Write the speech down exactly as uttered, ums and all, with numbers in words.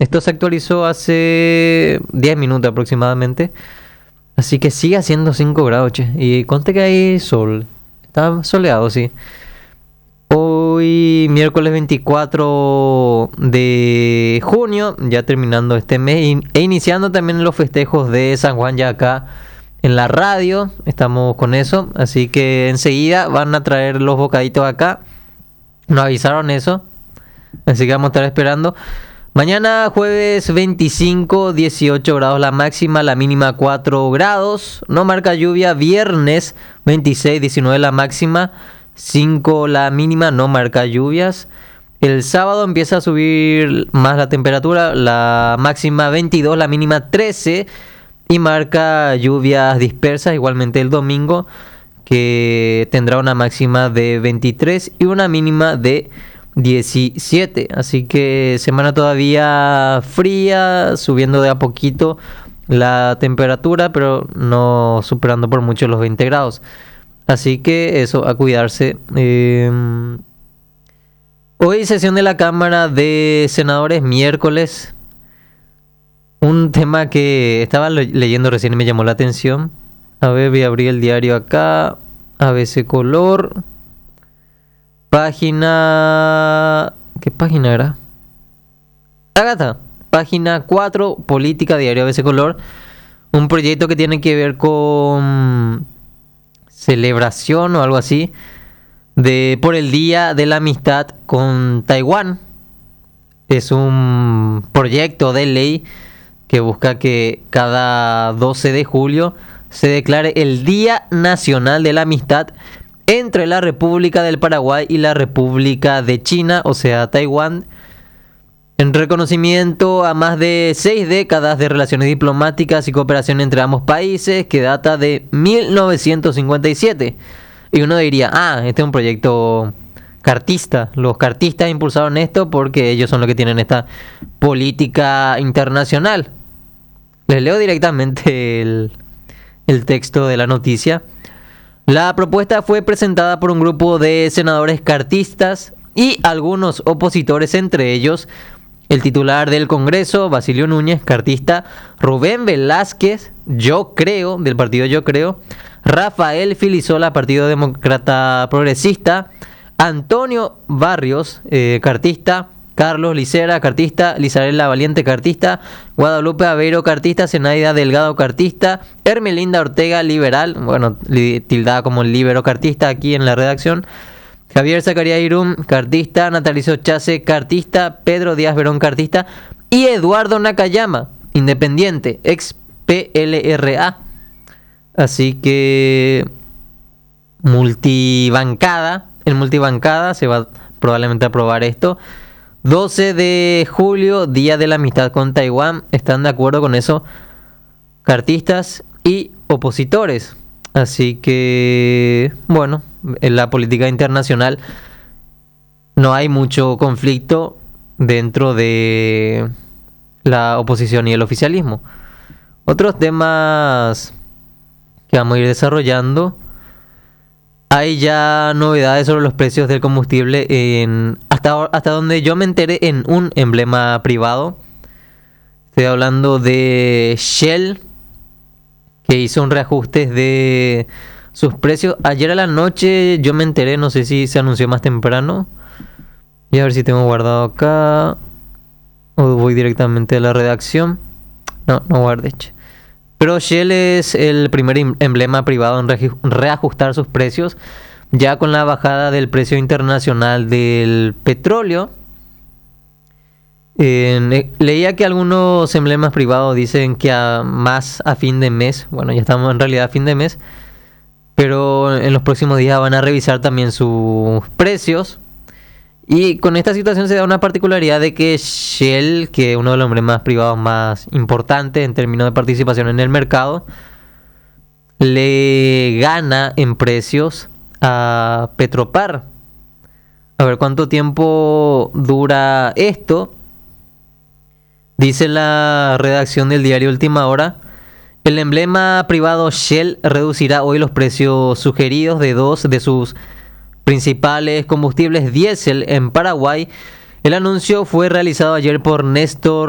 Esto se actualizó hace diez minutos aproximadamente. Así que sigue haciendo cinco grados, che. Y conste que hay sol. Está soleado, sí. Hoy, miércoles veinticuatro de junio, ya terminando este mes e iniciando también los festejos de San Juan ya acá en la radio. Estamos con eso, así que enseguida van a traer los bocaditos acá. Nos avisaron eso, así que vamos a estar esperando. Mañana jueves veinticinco, dieciocho grados la máxima, la mínima cuatro grados. No marca lluvia. Viernes veintiséis, diecinueve la máxima, cinco la mínima, no marca lluvias. El sábado empieza a subir más la temperatura, la máxima veintidós, la mínima trece y marca lluvias dispersas. Igualmente el domingo, que tendrá una máxima de veintitrés y una mínima de diecisiete. Así que semana todavía fría, subiendo de a poquito la temperatura, pero no superando por mucho los veinte grados. Así que eso, a cuidarse. Eh, hoy sesión de la Cámara de Senadores, miércoles. Un tema que estaba le- leyendo recién y me llamó la atención. A ver, voy a abrir el diario acá. A B C Color. Página... ¿Qué página era? Acá está. Página cuatro, Política, diario A B C Color. Un proyecto que tiene que ver con celebración o algo así de por el Día de la Amistad con Taiwán. Es un proyecto de ley que busca que cada doce de julio se declare el Día Nacional de la Amistad entre la República del Paraguay y la República de China, o sea, Taiwán, en reconocimiento a más de seis décadas de relaciones diplomáticas y cooperación entre ambos países, que data de mil novecientos cincuenta y siete. Y uno diría, ah, este es un proyecto cartista. Los cartistas impulsaron esto porque ellos son los que tienen esta política internacional. Les leo directamente el, el texto de la noticia. La propuesta fue presentada por un grupo de senadores cartistas y algunos opositores, entre ellos el titular del Congreso, Basilio Núñez, cartista, Rubén Velázquez, Yo Creo, del partido Yo Creo, Rafael Filisola, Partido Demócrata Progresista, Antonio Barrios, eh, cartista, Carlos Licera, cartista, Lizarela Valiente, cartista, Guadalupe Aveiro, cartista, Zenaida Delgado, cartista, Hermelinda Ortega, liberal, bueno, li- tildada como libero cartista aquí en la redacción, Javier Zacarías Irún, cartista, Natalicio Chase, cartista, Pedro Díaz Verón, cartista, y Eduardo Nakayama, independiente, ex P L R A. Así que multibancada, en multibancada se va probablemente a aprobar esto. doce de julio, Día de la Amistad con Taiwán. ¿Están de acuerdo con eso? Cartistas y opositores. Así que, bueno, en la política internacional no hay mucho conflicto dentro de la oposición y el oficialismo. Otros temas que vamos a ir desarrollando. Hay ya novedades sobre los precios del combustible en hasta, hasta donde yo me enteré en un emblema privado. Estoy hablando de Shell, que hizo un reajuste de sus precios. Ayer a la noche yo me enteré, no sé si se anunció más temprano. Y a ver si tengo guardado acá. O voy directamente a la redacción. No, no guardé. che. Pero Shell es el primer em- emblema privado en reaju- reajustar sus precios, ya con la bajada del precio internacional del petróleo. Eh, leía que algunos emblemas privados dicen que a más a fin de mes, bueno, ya estamos en realidad a fin de mes, pero en los próximos días van a revisar también sus precios. Y con esta situación se da una particularidad de que Shell, que es uno de los emblemas privados más importantes en términos de participación en el mercado, le gana en precios a Petropar. A ver cuánto tiempo dura esto. Dice la redacción del diario Última Hora: el emblema privado Shell reducirá hoy los precios sugeridos de dos de sus principales combustibles diésel en Paraguay. El anuncio fue realizado ayer por Néstor